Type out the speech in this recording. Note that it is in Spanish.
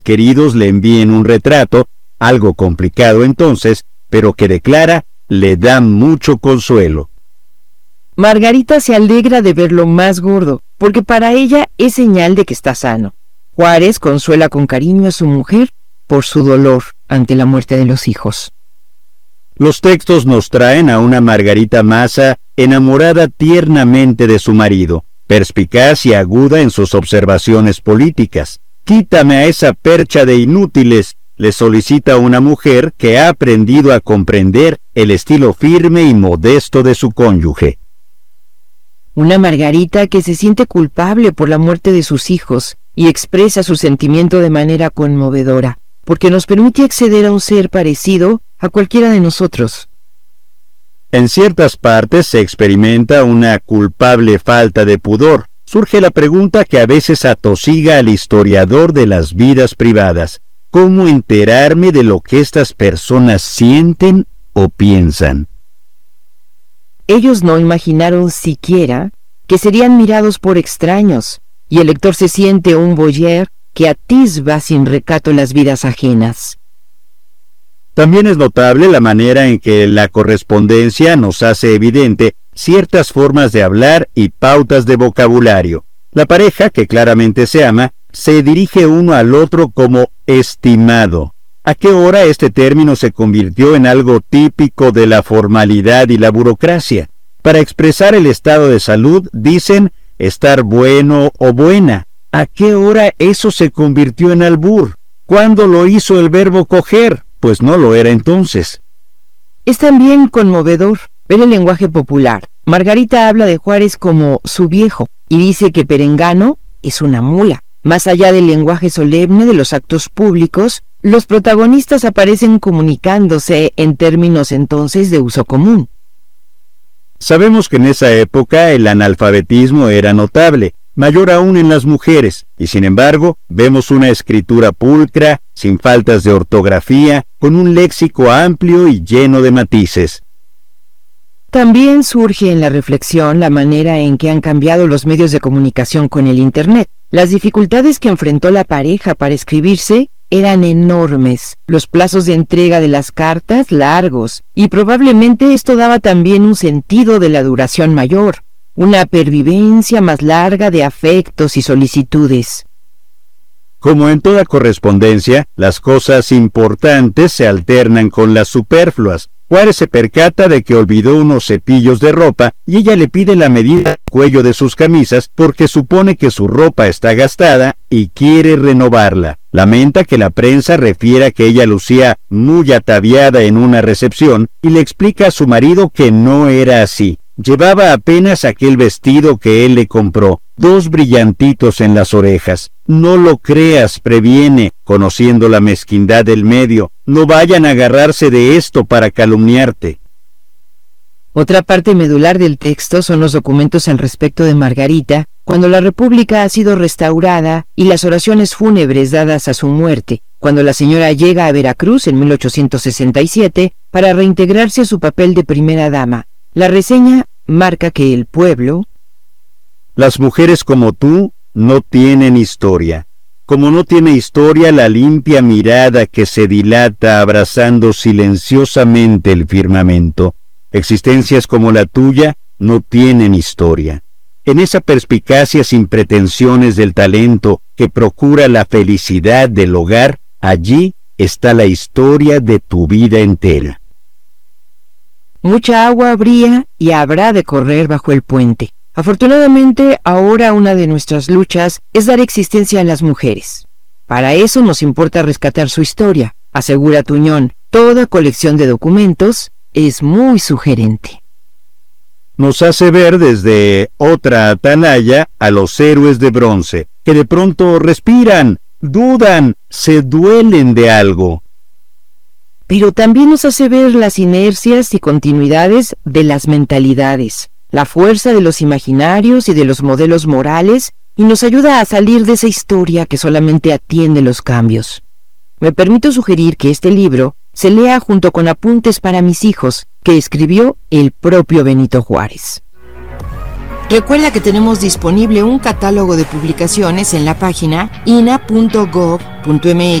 queridos le envíen un retrato, algo complicado entonces, pero que declara le da mucho consuelo. Margarita se alegra de verlo más gordo, porque para ella es señal de que está sano. Juárez consuela con cariño a su mujer por su dolor ante la muerte de los hijos. Los textos nos traen a una Margarita Maza enamorada tiernamente de su marido, perspicaz y aguda en sus observaciones políticas. «Quítame a esa percha de inútiles», le solicita una mujer que ha aprendido a comprender el estilo firme y modesto de su cónyuge. Una Margarita que se siente culpable por la muerte de sus hijos y expresa su sentimiento de manera conmovedora, porque nos permite acceder a un ser parecido a cualquiera de nosotros. En ciertas partes se experimenta una culpable falta de pudor. Surge la pregunta que a veces atosiga al historiador de las vidas privadas: ¿cómo enterarme de lo que estas personas sienten o piensan? Ellos no imaginaron siquiera que serían mirados por extraños, y el lector se siente un voyeur que atisba sin recato las vidas ajenas. También es notable la manera en que la correspondencia nos hace evidente ciertas formas de hablar y pautas de vocabulario. La pareja, que claramente se ama, se dirige uno al otro como estimado. ¿A qué hora este término se convirtió en algo típico de la formalidad y la burocracia? Para expresar el estado de salud dicen estar bueno o buena. ¿A qué hora eso se convirtió en albur? ¿Cuándo lo hizo el verbo coger? Pues no lo era entonces. Es también conmovedor ver el lenguaje popular. Margarita habla de Juárez como su viejo y dice que Perengano es una mula. Más allá del lenguaje solemne de los actos públicos, los protagonistas aparecen comunicándose en términos entonces de uso común. Sabemos que en esa época el analfabetismo era notable, mayor aún en las mujeres, y sin embargo vemos una escritura pulcra, sin faltas de ortografía, con un léxico amplio y lleno de matices. También surge en la reflexión la manera en que han cambiado los medios de comunicación con el Internet. Las dificultades que enfrentó la pareja para escribirse eran enormes, los plazos de entrega de las cartas largos, y probablemente esto daba también un sentido de la duración mayor, una pervivencia más larga de afectos y solicitudes. Como en toda correspondencia, las cosas importantes se alternan con las superfluas. Juárez se percata de que olvidó unos cepillos de ropa y ella le pide la medida del cuello de sus camisas porque supone que su ropa está gastada y quiere renovarla. Lamenta que la prensa refiera que ella lucía muy ataviada en una recepción y le explica a su marido que no era así. Llevaba apenas aquel vestido que él le compró, 2 brillantitos en las orejas. No lo creas, previene, conociendo la mezquindad del medio. No vayan a agarrarse de esto para calumniarte. Otra parte medular del texto son los documentos al respecto de Margarita, cuando la República ha sido restaurada y las oraciones fúnebres dadas a su muerte, cuando la señora llega a Veracruz en 1867 para reintegrarse a su papel de primera dama. La reseña marca que el pueblo... Las mujeres como tú no tienen historia. Como no tiene historia la limpia mirada que se dilata abrazando silenciosamente el firmamento. Existencias como la tuya no tienen historia. En esa perspicacia sin pretensiones del talento que procura la felicidad del hogar, allí está la historia de tu vida entera. Mucha agua habría y habrá de correr bajo el puente. Afortunadamente, ahora una de nuestras luchas es dar existencia a las mujeres. Para eso nos importa rescatar su historia, asegura Tuñón. Toda colección de documentos es muy sugerente. Nos hace ver desde otra atalaya a los héroes de bronce, que de pronto respiran, dudan, se duelen de algo. Pero también nos hace ver las inercias y continuidades de las mentalidades, la fuerza de los imaginarios y de los modelos morales, y nos ayuda a salir de esa historia que solamente atiende los cambios. Me permito sugerir que este libro se lea junto con Apuntes para mis hijos, que escribió el propio Benito Juárez. Recuerda que tenemos disponible un catálogo de publicaciones en la página ina.gov.mx